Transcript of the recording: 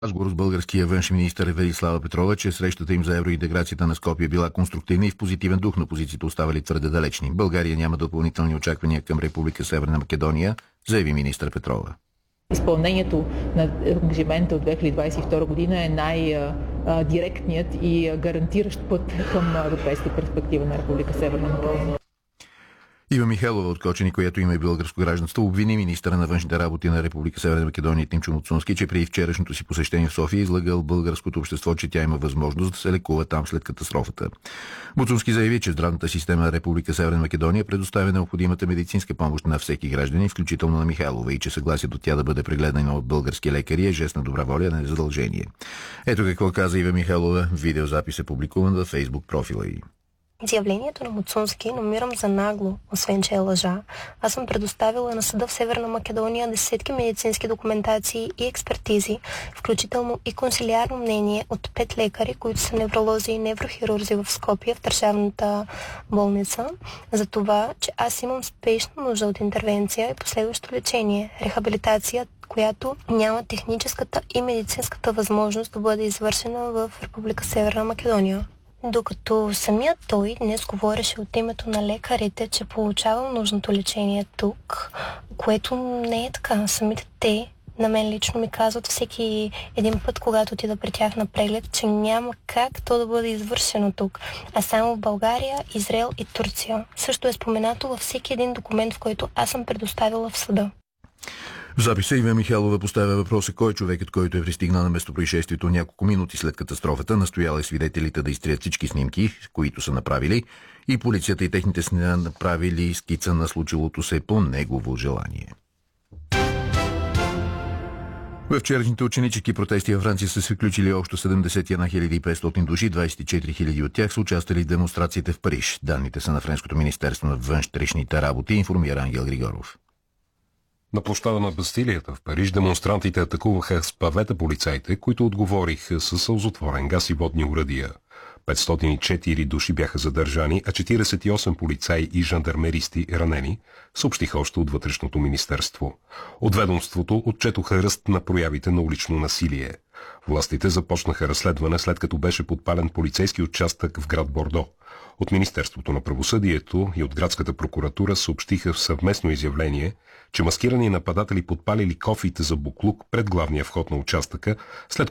Разговор с българския външен министър Велислава Петрова, че срещата им за евроинтеграцията на Скопие била конструктивна и в позитивен дух, но позициите оставали твърде далечни. България няма допълнителни очаквания към Република Северна Македония, заяви министър Петрова. Изпълнението на ангажимента от 2022 година е най-директният и гарантиращ път към европейска перспектива на Република Северна Македония. Ива Михайлова от Кочени, която има и българско гражданство, обвини министъра на външните работи на Република Северна Македония Тимчо Муцунски, че при вчерашното си посещение в София излъгал българското общество, че тя има възможност да се лекува там след катастрофата. Муцунски заяви, че здравната система на Република Северна Македония предоставя необходимата медицинска помощ на всеки гражданин, включително на Михайлова, и че съгласието тя да бъде прегледана от български лекари е жест на добра воля, не е задължение. Ето какво каза Ива Михайлова. Видеозапис е публикуван във Фейсбук профила й. Изявлението на Муцунски намирам за нагло, освен че е лъжа. Аз съм предоставила на съда в Северна Македония десетки медицински документации и експертизи, включително и консилиарно мнение от 5 лекари, които са невролози и неврохирурзи в Скопие, в държавната болница, за това, че аз имам спешна нужда от интервенция и последващо лечение, рехабилитация, която няма техническата и медицинската възможност да бъде извършена в Република Северна Македония. Докато самият той днес говореше от името на лекарите, че получавам нужното лечение тук, което не е така. Самите те на мен лично ми казват всеки един път, когато отида при тях на преглед, че няма как то да бъде извършено тук, а само в България, Израел и Турция. Също е споменато във всеки един документ, в който аз съм предоставила в съда. В записа Ива Михайлова поставя въпроса кой е човекът, който е пристигнал на местопроизшествието няколко минути след катастрофата, настоял е свидетелите да изтрият всички снимки, които са направили, и полицията и техните сна направили скица на случилото се по негово желание. В вчерашните ученически протести във Франция са се включили общо 71 500 души, 24 000 от тях са участвали в демонстрациите в Париж. Данните са на Френското министерство на външните работи, информира Ангел Григоров. На площада на Бастилията в Париж демонстрантите атакуваха с павета полицаите, които отговориха със сълзотворен газ и водни оръдия. 504 души бяха задържани, а 48 полицаи и жандармеристи ранени, съобщиха още от Вътрешното министерство. От ведомството отчетоха ръст на проявите на улично насилие. Властите започнаха разследване, след като беше подпален полицейски участък в град Бордо. От Министерството на правосъдието и от градската прокуратура съобщиха в съвместно изявление, че маскирани нападатели подпалили кофиите за буклук пред главния вход на участъка, след